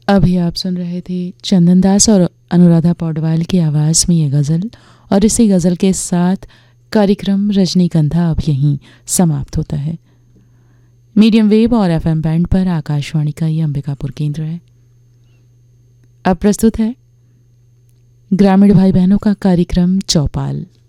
अभी आप सुन रहे थे चंदन दास और अनुराधा पौडवाल की आवाज़ में ये गज़ल, और इसी गज़ल के साथ कार्यक्रम रजनीगंधा अब यहीं समाप्त होता है। मीडियम वेव और एफएम बैंड पर आकाशवाणी का ये अंबिकापुर केंद्र है। अब प्रस्तुत है ग्रामीण भाई बहनों का कार्यक्रम चौपाल।